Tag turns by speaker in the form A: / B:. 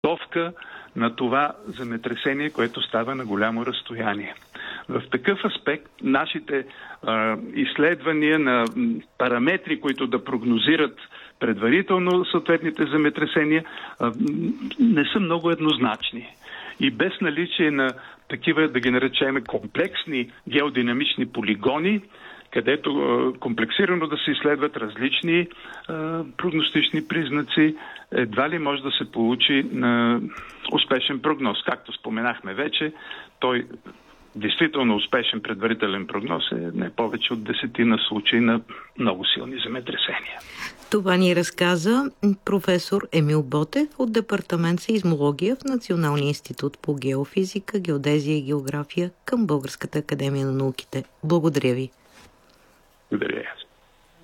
A: подготовка на това земетресение, което става на голямо разстояние. В такъв аспект нашите изследвания на параметри, които да прогнозират предварително съответните земетресения, не са много еднозначни. И без наличие на такива, да ги наречем, комплексни геодинамични полигони, където комплексирано да се изследват различни прогностични признаци, едва ли може да се получи успешен прогноз. Както споменахме вече, той действително успешен предварителен прогноз е не повече от 10 случаи на много силни земетресения.
B: Това ни разказа професор Емил Ботев от Департамент сеизмология в Националния институт по геофизика, геодезия и география към Българската академия на науките. Благодаря ви.
A: Благодаря.